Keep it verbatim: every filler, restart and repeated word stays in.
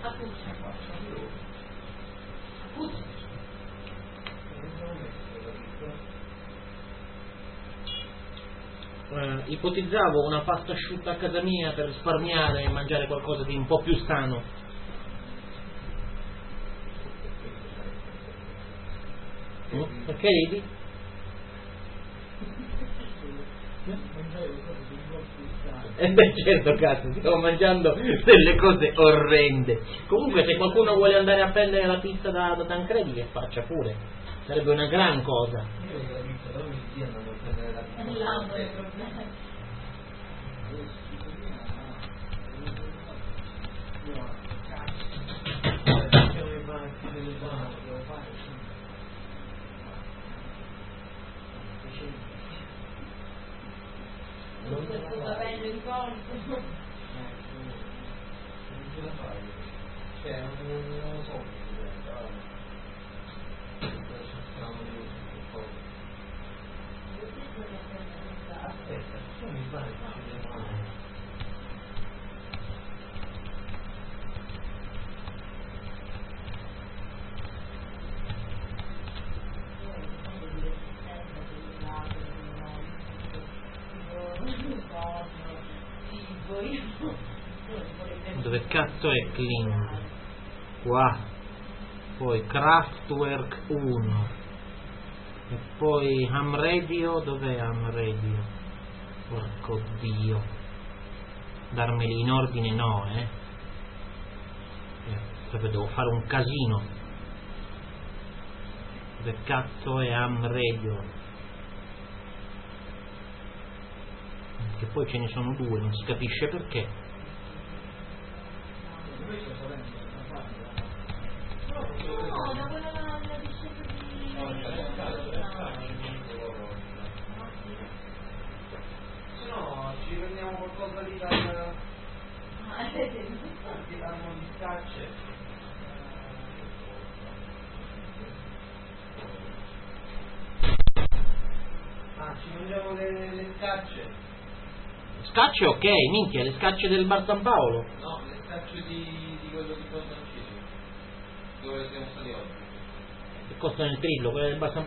Eh, ipotizzavo una pasta asciutta a casa mia per risparmiare e mangiare qualcosa di un po' più sano. Mm? Perché ridi? Eh beh, certo, cazzo, stiamo mangiando delle cose orrende. Comunque, se qualcuno vuole andare a prendere la pizza da, da Tancredi, che faccia pure, sarebbe una gran cosa. Non sto capendo il conto. Cioè, non lo so. Aspetta, mi pare che ci devo. Dove cazzo è Kling? Qua. Poi Kraftwerk uno. E poi Ham Radio. Dov'è Ham Radio? Porco Dio. Darmeli in ordine no, eh. eh devo fare un casino. Dove cazzo è Ham Radio? Che poi ce ne sono due, non si capisce perché. No, da quella la discesa di... Se no ci prendiamo qualcosa di dal... Che danno di scacce. Ah, ci mangiamo le, le scacce. Scacce ok, minchia, le scacce del Bar San Paolo. No, le scacce di, di quello di Costa Ucciso, dove siamo stati oggi. Che costano il trillo, quelle del Bar San